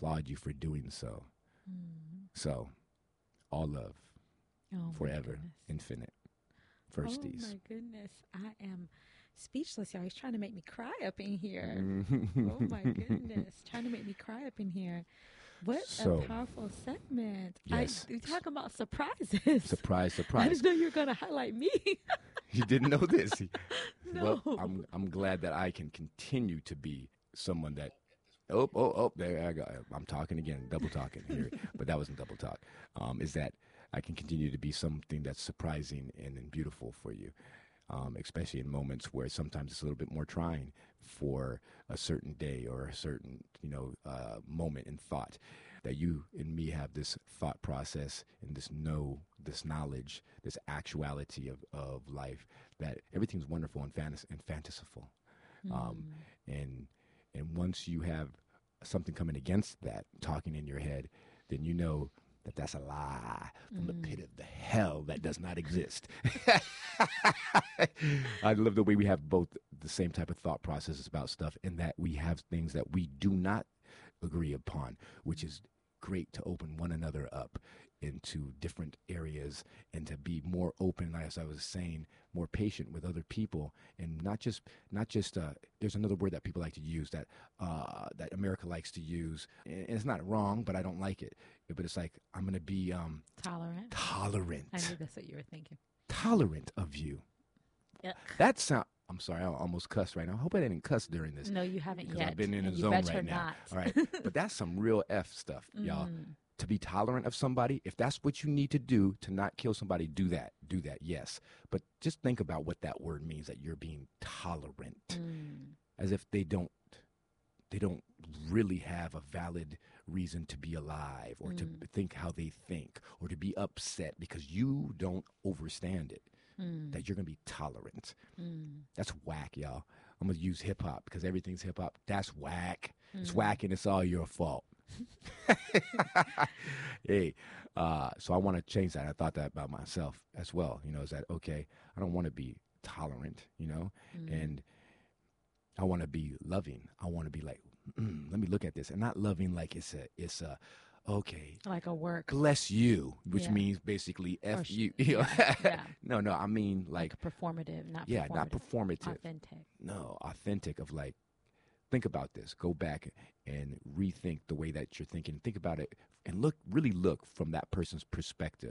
applaud you for doing so. So, all love, Oh, my forever, goodness. infinite, Oh, firsties. my goodness. I am speechless, y'all. He's trying to make me cry up in here. Oh, my goodness. Trying to make me cry up in here. What a So, powerful segment. yes, We talk about surprises. surprise, I surprise. didn't know you were going to highlight me. You didn't know this. No. Well, I'm glad that I can continue to be someone that. Oh, there I go. I'm talking again, double talking here, but that wasn't double talk. Is that I can continue to be something that's surprising and beautiful for you, especially in moments where sometimes it's a little bit more trying for a certain day or a certain moment in thought. That you and me have this thought process and this knowledge, this actuality of life, that everything's wonderful and fantastical. And once you have something coming against that, talking in your head, then you know that that's a lie from the pit of the hell that does not exist. I love the way we have both the same type of thought processes about stuff, and that we have things that we do not agree upon, which is great to open one another up into different areas and to be more open, as I was saying, more patient with other people, and not just there's another word that people like to use that America likes to use, and it's not wrong, but I don't like it. But it's like, I'm going to be Tolerant. tolerant I knew that's what you were thinking. tolerant of you. Yuck. That sound. I'm sorry, I almost cussed right now. I hope I didn't cuss during this. No, you haven't Because yet. I've been in a and you zone better right now. not. All right. But that's some real F stuff, y'all. To be tolerant of somebody, if that's what you need to do to not kill somebody, do that. Do that, yes. But just think about what that word means, that you're being tolerant. As if they don't really have a valid reason to be alive, or to think how they think, or to be upset because you don't understand it. That you're going to be tolerant. That's whack, y'all. I'm going to use hip hop because everything's hip hop. That's whack. It's whack and it's all your fault. Hey, so I want to change that. I thought that about myself as well. Is that okay? I don't want to be tolerant, and I want to be loving. I want to be like, let me look at this, and not loving like it's a okay, Like a work. bless you, which Yeah. means basically Or F sh- you. yeah. No, I mean like, Performative, not yeah, performative. not performative. Authentic. No, authentic of like, think about this. Go back and rethink the way that you're thinking. Think about it and really look from that person's perspective.